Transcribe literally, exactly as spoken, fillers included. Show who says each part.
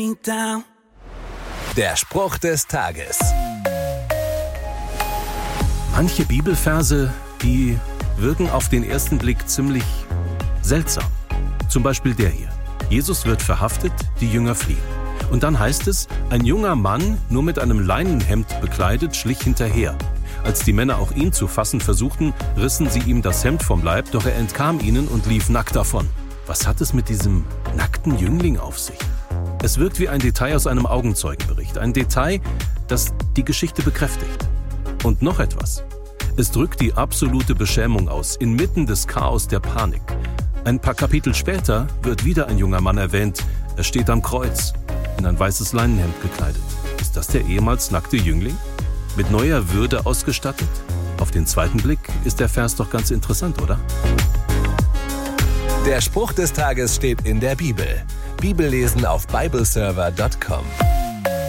Speaker 1: Der Spruch des Tages.
Speaker 2: Manche Bibelverse, die wirken auf den ersten Blick ziemlich seltsam. Zum Beispiel der hier. Jesus wird verhaftet, die Jünger fliehen. Und dann heißt es, ein junger Mann, nur mit einem Leinenhemd bekleidet, schlich hinterher. Als die Männer auch ihn zu fassen versuchten, rissen sie ihm das Hemd vom Leib, doch er entkam ihnen und lief nackt davon. Was hat es mit diesem nackten Jüngling auf sich? Es wirkt wie ein Detail aus einem Augenzeugenbericht. Ein Detail, das die Geschichte bekräftigt. Und noch etwas. Es drückt die absolute Beschämung aus, inmitten des Chaos der Panik. Ein paar Kapitel später wird wieder ein junger Mann erwähnt. Er steht am Kreuz, in ein weißes Leinenhemd gekleidet. Ist das der ehemals nackte Jüngling? Mit neuer Würde ausgestattet? Auf den zweiten Blick ist der Vers doch ganz interessant, oder?
Speaker 1: Der Spruch des Tages steht in der Bibel. Bibellesen auf bibleserver punkt com.